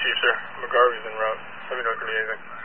Chief, sir. McGarvey's en route. Let me know if you need anything.